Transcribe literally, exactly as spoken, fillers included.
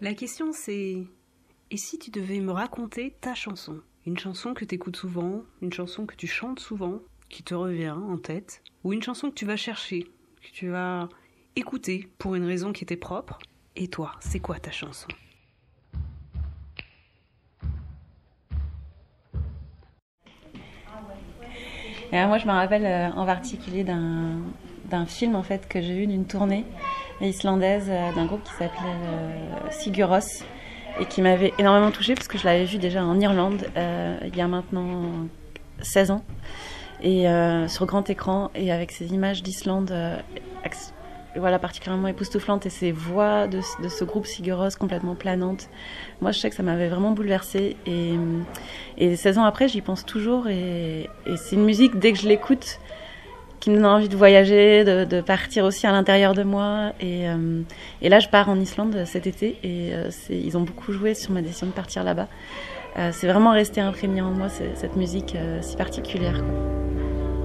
La question c'est, et si tu devais me raconter ta chanson? Une chanson que tu écoutes souvent, une chanson que tu chantes souvent, qui te revient en tête, ou une chanson que tu vas chercher, que tu vas écouter pour une raison qui était propre. Et toi, c'est quoi ta chanson? Et alors moi, je me rappelle euh, en particulier d'un d'un film en fait que j'ai vu d'une tournée islandaise euh, d'un groupe qui s'appelait euh, Sigur Rós et qui m'avait énormément touchée parce que je l'avais vu déjà en Irlande euh, il y a maintenant seize ans et euh, sur grand écran et avec ces images d'Islande euh, voilà, particulièrement époustouflantes et ces voix de, de ce groupe Sigur Rós complètement planantes. Moi, je sais que ça m'avait vraiment bouleversée et, et seize ans après, j'y pense toujours et, et c'est une musique, dès que je l'écoute, qui me donne envie de voyager, de, de partir aussi à l'intérieur de moi. Et, euh, et là, je pars en Islande cet été et euh, c'est, ils ont beaucoup joué sur ma décision de partir là-bas. Euh, c'est vraiment resté imprégné en moi, cette musique euh, si particulière, quoi.